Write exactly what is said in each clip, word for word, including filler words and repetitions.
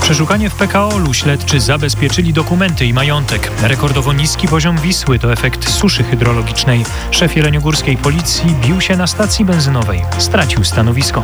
Przeszukanie w P K O L u śledczy zabezpieczyli dokumenty i majątek. Rekordowo niski poziom Wisły to efekt suszy hydrologicznej. Szef jeleniogórskiej policji bił się na stacji benzynowej. Stracił stanowisko.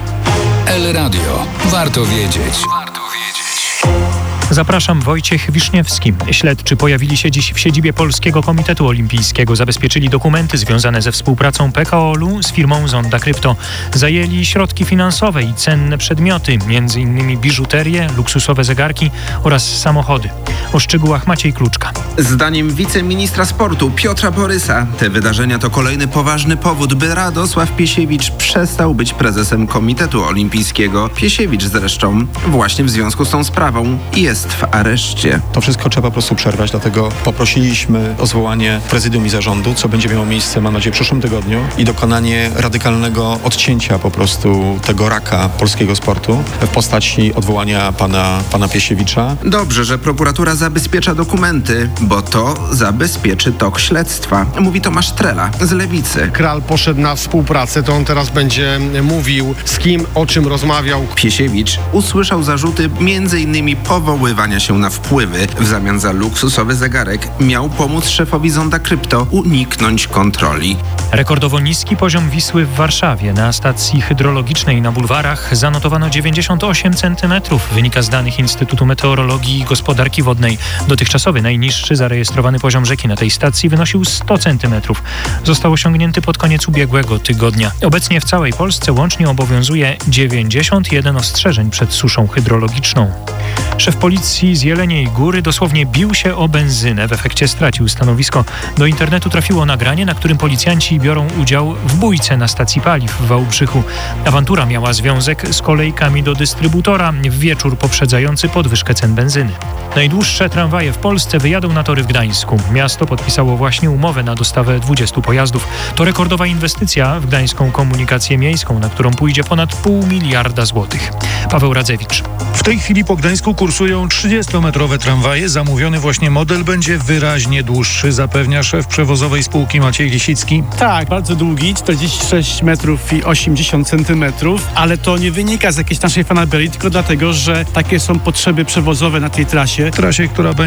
El Radio. Warto wiedzieć. Warto wiedzieć. Zapraszam, Wojciech Wiszniewski. Śledczy pojawili się dziś w siedzibie Polskiego Komitetu Olimpijskiego. Zabezpieczyli dokumenty związane ze współpracą P K O L u z firmą Zonda Krypto. Zajęli środki finansowe i cenne przedmioty, między innymi biżuterię, luksusowe zegarki oraz samochody. O szczegółach Maciej Kluczka. Zdaniem wiceministra sportu Piotra Borysa te wydarzenia to kolejny poważny powód, by Radosław Piesiewicz przestał być prezesem Komitetu Olimpijskiego. Piesiewicz zresztą właśnie w związku z tą sprawą jest w areszcie. To wszystko trzeba po prostu przerwać, dlatego poprosiliśmy o zwołanie prezydium i zarządu, co będzie miało miejsce, mam nadzieję, w przyszłym tygodniu i dokonanie radykalnego odcięcia po prostu tego raka polskiego sportu w postaci odwołania pana, pana Piesiewicza. Dobrze, że prokuratura zabezpiecza dokumenty, bo to zabezpieczy tok śledztwa, mówi Tomasz Trela z Lewicy. Kral poszedł na współpracę, to on teraz będzie mówił, z kim, o czym rozmawiał. Piesiewicz usłyszał zarzuty między innymi powoływania się na wpływy. W zamian za luksusowy zegarek miał pomóc szefowi Zonda Krypto uniknąć kontroli. Rekordowo niski poziom Wisły w Warszawie. Na stacji hydrologicznej na bulwarach zanotowano dziewięćdziesiąt osiem centymetrów. Wynika z danych Instytutu Meteorologii i Gospodarki Wodnej. Dotychczasowy najniższy zarejestrowany poziom rzeki na tej stacji wynosił sto centymetrów. Został osiągnięty pod koniec ubiegłego tygodnia. Obecnie w całej Polsce łącznie obowiązuje dziewięćdziesiąt jeden ostrzeżeń przed suszą hydrologiczną. Szef policji z Jeleniej Góry dosłownie bił się o benzynę. W efekcie stracił stanowisko. Do internetu trafiło nagranie, na którym policjanci biorą udział w bójce na stacji paliw w Wałbrzychu. Awantura miała związek z kolejkami do dystrybutora w wieczór poprzedzający podwyżkę cen benzyny. Najdłuższe tramwaje w Polsce wyjadą na tory w Gdańsku. Miasto podpisało właśnie umowę na dostawę dwudziestu pojazdów. To rekordowa inwestycja w gdańską komunikację miejską, na którą pójdzie ponad pół miliarda złotych. Paweł Radzewicz. W tej chwili po Gdańsku kursują trzydziestometrowe tramwaje. Zamówiony właśnie model będzie wyraźnie dłuższy, zapewnia szef przewozowej spółki Maciej Lisicki. Tak, bardzo długi, czterdzieści sześć metrów i osiemdziesiąt centymetrów, ale to nie wynika z jakiejś naszej fanaberii, tylko dlatego, że takie są potrzeby przewozowe na tej trasie. Trasie, która będzie